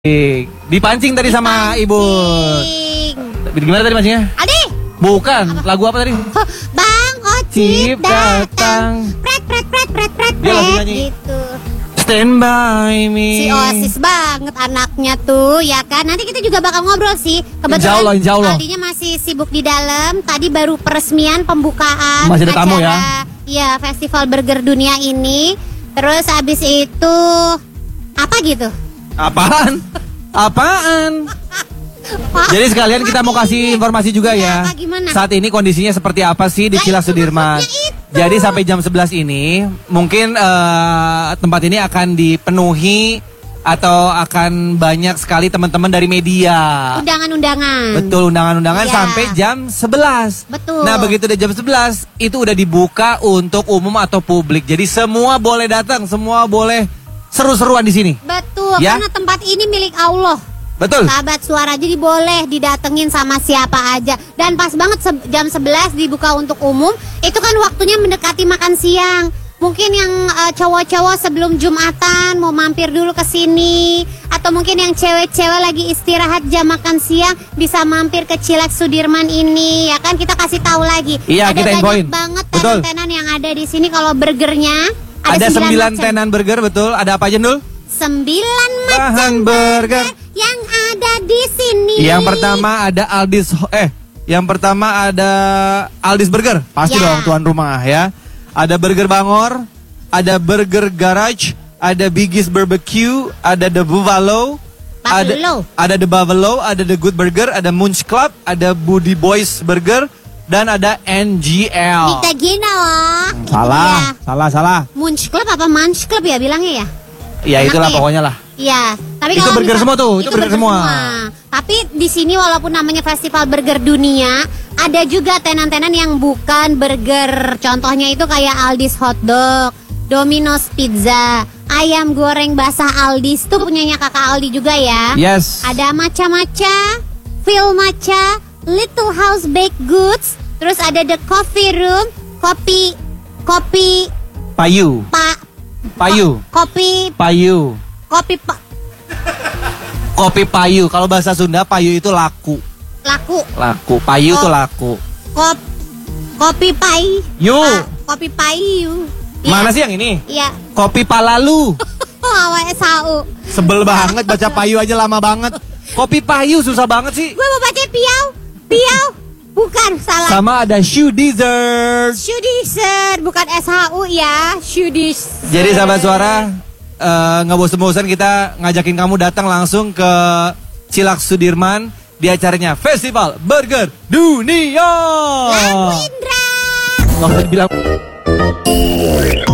Dipancing tadi sama ibu. Gimana tadi mancingnya? Adi. Bukan, lagu apa tadi? Bang Ocit datang. Pret. Dia lagi nyanyi. Gitu. Stand by me. Si Oasis banget anaknya tuh, ya kan? Nanti kita juga bakal ngobrol sih. Kebetulan Insya Allah. Aldinya masih sibuk di dalam. Tadi baru peresmian pembukaan Masih ada tamu ya? Iya, Festival Burger Dunia ini. Terus abis itu apa gitu? Apaan? Jadi sekalian kita mau kasih informasi juga ya. Gimana? Saat ini kondisinya seperti apa sih di Cilak Sudirman? Jadi sampai jam 11 ini mungkin tempat ini akan dipenuhi atau akan banyak sekali teman-teman dari media. Undangan-undangan. Betul, undangan-undangan Ya. sampai jam 11. Betul. Nah, begitu udah jam 11 itu udah dibuka untuk umum atau publik. Jadi semua boleh datang, semua boleh seru-seruan di sini. Betul, Ya? karena tempat ini milik Allah. Betul. Sahabat suara, jadi boleh didatengin sama siapa aja. Dan pas banget jam 11 dibuka untuk umum. Itu kan waktunya mendekati makan siang. Mungkin yang cowok-cowok sebelum Jumatan mau mampir dulu ke sini, atau mungkin yang cewek-cewek lagi istirahat jam makan siang bisa mampir ke Cilak Sudirman ini, ya kan? Kita kasih tahu lagi. Iya, ada kita banyak infoin. banget Betul. tenan-tenan yang ada di sini. Kalau burgernya Ada 9 macam. tenan burger, betul. Ada apa aja, Nul? 9 Bahan macam burger. yang ada di sini. Yang pertama ada Aldis Burger. Pasti Ya. dong tuan rumah ya. Ada Burger Bangor, ada Burger Garage, ada Biggest Barbecue, ada The Buffalo, ada The Buffalo, ada The Good Burger, ada Munch Club, ada Budi Boys Burger, dan ada NGL. Kita gina loh. Salah. Munch Club apa Munch Club ya bilangnya ya? Ya itulah Enak ya? pokoknya lah. Iya, tapi Itu kalau burger semua tuh, itu burger semua. Tapi di sini walaupun namanya Festival Burger Dunia, ada juga tenan-tenan yang bukan burger. Contohnya itu kayak Aldis Hotdog, Domino's Pizza, ayam goreng basah Aldis tuh punyanya kakak Aldi juga ya. Yes. Ada Maca-Maca, Phil Maca, Little House Baked Goods, terus ada The Coffee Room, kopi Payu. Kopi payu. Kalau bahasa Sunda payu itu laku. Payu itu laku. Kopi payu. Kopi payu. Mana sih yang ini? Iya. Kopi palalu. SHU. Sebel banget baca payu aja lama banget. Kopi payu susah banget sih. Gue mau baca piau. Bukan, salah. Sama ada shoe dessert. Shoe dessert, bukan SHU ya. Shoe dessert. Jadi sahabat suara, nggak bosan-bosan kita ngajakin kamu datang langsung ke Cilak Sudirman di acaranya Festival Burger Dunia. Lagu Indra. Nggak usah dibilang.